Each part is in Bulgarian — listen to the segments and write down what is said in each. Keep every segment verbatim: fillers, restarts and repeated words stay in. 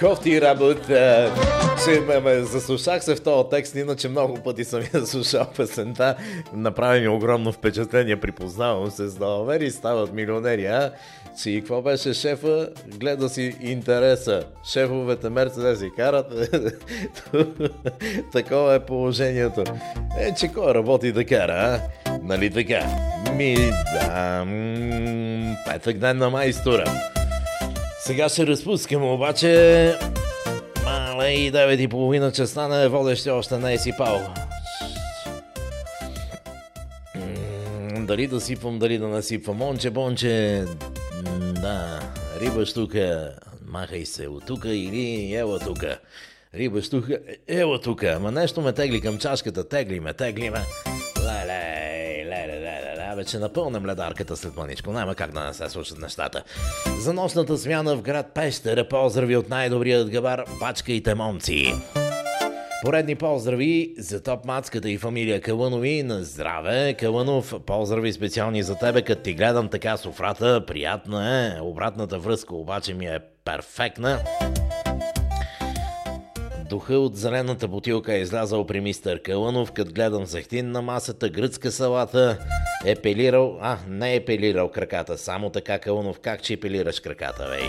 Кофти работа. Заслушах се в този текст, иначе много пъти съм я слушал песента. Направи ми огромно впечатление, припознавам се с далавери, стават милионери, а? Си, какво беше шефа? Гледа си интереса. Шефовете Мерцедеси карат. Такова е положението. Е, че кой работи да кара, а? Нали така? Ми да... М- петък ден на майстора. Сега ще разпускам, обаче... Мале и девет и половина че стане, водещи още не е сипал. М- дали да сипвам, дали да насипвам. Монче, бонче... Да, риба штука, махай се от тука или ела тука. Риба штука, ела тука. Ама нещо ме тегли към чашката, тегли ме, тегли ме. Леле, леле, леле, леле. Вече напълнем ледарката след мъничко. Няма как да не се слушат нещата. За нощната смяна в град Пещера поздрави от най-добрият габар Бачка и Темонци. Поредни поздрави за топ-мацката и фамилия Калънови. На здраве, Калънов. Поздрави специални за тебе, като ти гледам така софрата. Приятна е. Обратната връзка обаче ми е перфектна. Духа от зелената бутилка е излязал при мистер Калънов, като гледам захтин на масата, гръцка салата. Епелирал... А, не епелирал краката. Само така, Калънов, как че епелираш краката, бей?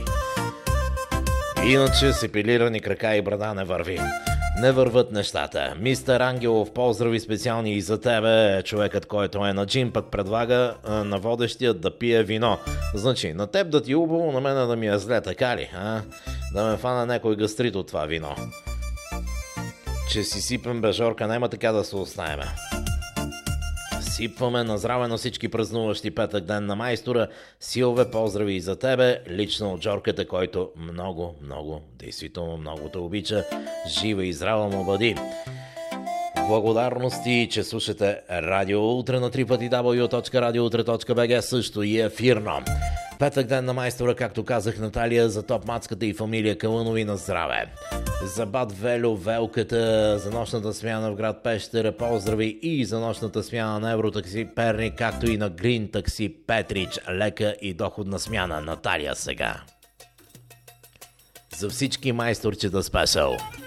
Иначе с епилирани крака и брада не върви. Не върват нещата. Мистер Ангелов, поздрави специални и за тебе. Човекът, който е на джим, пък предлага а, на водещия да пие вино. Значи, на теб да ти е убаво, на мен да ми е зле, така ли? А? Да ме фана някой гастрит от това вино. Че си сипем бежорка, няма така да се оставяме. Сипваме на здраве на всички празнуващи петък ден на майстора. Силве, поздрави и за тебе, лично от Джорката, който много, много, действително много те обича. Жива и здрава му бъди. Благодарности, че слушате Радио Утре на три пъти дабъл ю точка радио утре точка би джи, също и ефирно. Петък ден на майстора, както казах, Наталия, за топ-мацката и фамилия Калънови на здраве. За бат Велю, Велката, за нощната смяна в град Пещера, поздрави и за нощната смяна на Евротакси Перник, както и на Грин Такси Петрич, лека и доходна смяна. Наталия сега. За всички майсторчета спешъл.